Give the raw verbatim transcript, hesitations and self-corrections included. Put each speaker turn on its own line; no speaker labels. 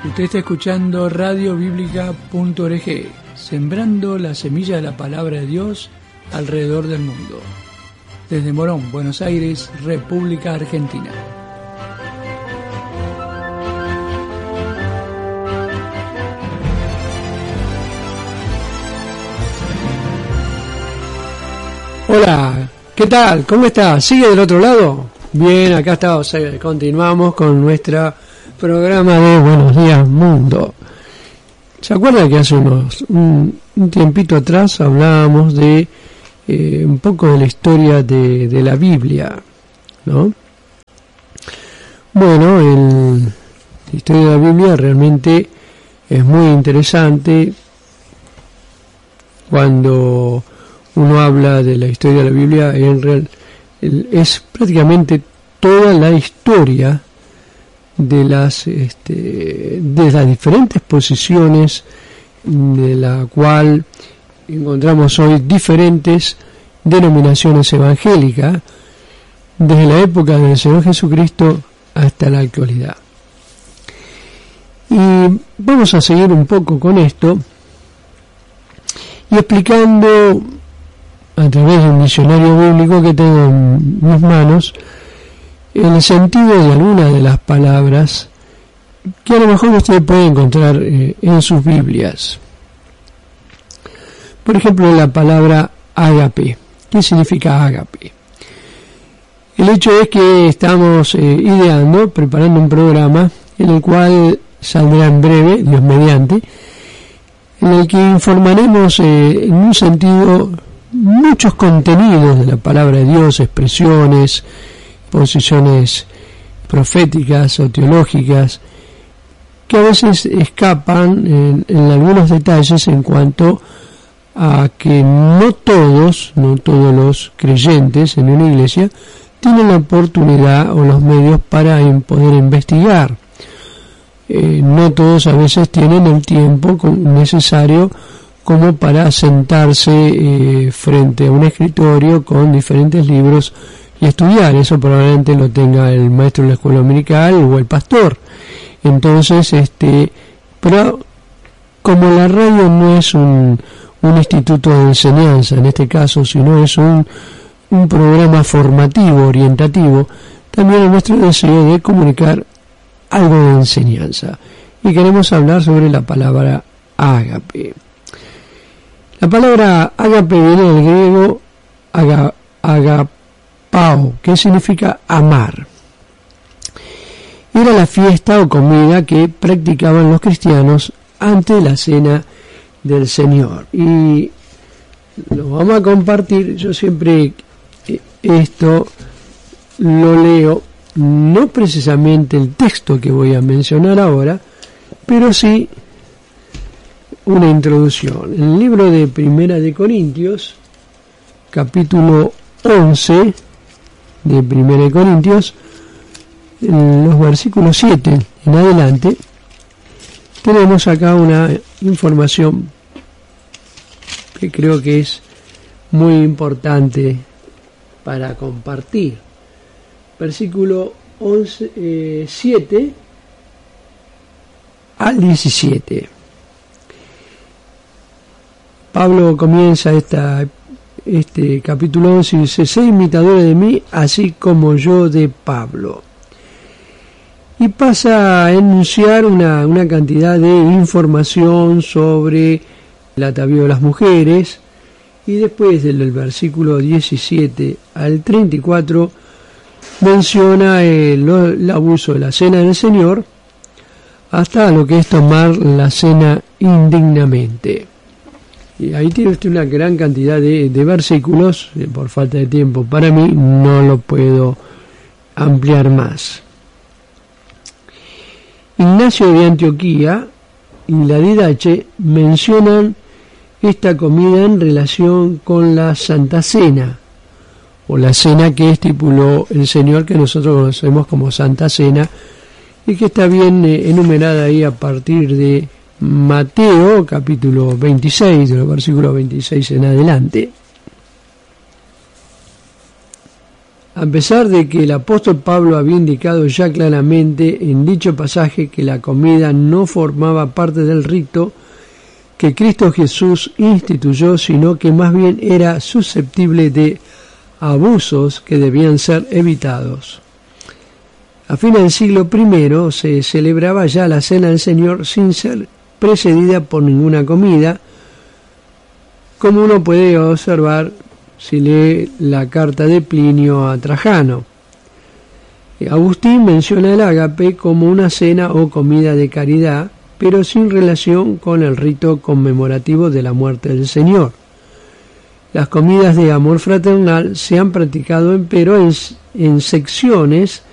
Usted está escuchando radio bíblica punto org, sembrando la semilla de la palabra de Dios alrededor del mundo. Desde Morón, Buenos Aires, República Argentina. Hola, ¿qué tal? ¿Cómo está? ¿Sigue del otro lado? Bien, acá estamos, continuamos con nuestro programa de Buenos Días Mundo. ¿Se acuerda que hace unos un, un tiempito atrás hablábamos de eh, un poco de la historia de, de la Biblia, ¿no? Bueno, el, la historia de la Biblia realmente es muy interesante. Cuando uno habla de la historia de la Biblia, en real, es prácticamente toda la historia de las este, de las diferentes posiciones de la cual encontramos hoy diferentes denominaciones evangélicas desde la época del Señor Jesucristo hasta la actualidad. Y vamos a seguir un poco con esto y explicando a través de un diccionario bíblico que tengo en mis manos el sentido de algunas de las palabras que a lo mejor usted puede encontrar eh, en sus Biblias. Por ejemplo, la palabra ágape. ¿Qué significa ágape? El hecho es que estamos eh, ideando, preparando un programa en el cual saldrá en breve, Dios mediante, en el que informaremos eh, en un sentido muchos contenidos de la palabra de Dios, expresiones, posiciones proféticas o teológicas que a veces escapan en, en algunos detalles en cuanto a que no todos, no todos los creyentes en una iglesia tienen la oportunidad o los medios para poder investigar. Eh, no todos a veces tienen el tiempo necesario como para sentarse eh, frente a un escritorio con diferentes libros y estudiar. Eso probablemente lo tenga el maestro de la escuela dominical o el pastor. Entonces, este, pero como la radio no es un, un instituto de enseñanza en este caso, sino es un, un programa formativo, orientativo, también es nuestro deseo de comunicar algo de enseñanza. Y queremos hablar sobre la palabra ágape. La palabra ágape viene del griego aga, agapao, que significa amar. Era la fiesta o comida que practicaban los cristianos antes de la cena del Señor. Y lo vamos a compartir. Yo siempre esto lo leo, no precisamente el texto que voy a mencionar ahora, pero sí una introducción. En el libro de Primera de Corintios, capítulo once de Primera de Corintios, en los versículos siete en adelante, tenemos acá una información que creo que es muy importante para compartir. Versículo once, eh, siete al diecisiete. Pablo comienza esta, este capítulo once y dice: sé imitadores de mí, así como yo de Pablo. Y pasa a enunciar una, una cantidad de información sobre el atavío de las mujeres, y después del, del versículo diecisiete al treinta y cuatro menciona el, el abuso de la cena del Señor, hasta lo que es tomar la cena indignamente. Y ahí tiene usted una gran cantidad de, de versículos. Por falta de tiempo para mí no lo puedo ampliar más. Ignacio de Antioquía y la Didache mencionan esta comida en relación con la Santa Cena, o la cena que estipuló el Señor, que nosotros conocemos como Santa Cena, y que está bien eh, enumerada ahí a partir de Mateo, capítulo veintiséis, de los versículos veintiséis en adelante. A pesar de que el apóstol Pablo había indicado ya claramente en dicho pasaje que la comida no formaba parte del rito que Cristo Jesús instituyó, sino que más bien era susceptible de abusos que debían ser evitados. A fines del siglo primero se celebraba ya la Cena del Señor sin ser precedida por ninguna comida, como uno puede observar si lee la carta de Plinio a Trajano. Agustín menciona el ágape como una cena o comida de caridad, pero sin relación con el rito conmemorativo de la muerte del Señor. Las comidas de amor fraternal se han practicado empero en, en secciones